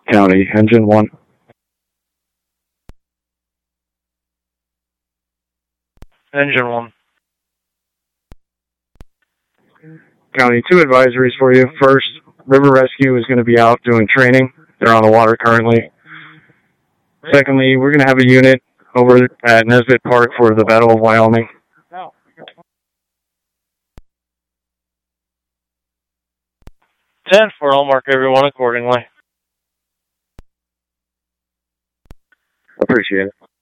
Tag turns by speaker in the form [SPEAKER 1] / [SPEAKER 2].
[SPEAKER 1] County, engine 1.
[SPEAKER 2] Engine 1.
[SPEAKER 1] County, 2 advisories for you. First, River Rescue is going to be out doing training. They're on the water currently. Secondly, we're going to have a unit over at Nesbitt Park for the Battle of Wyoming.
[SPEAKER 2] 10-4, I'll mark everyone accordingly.
[SPEAKER 1] Appreciate it.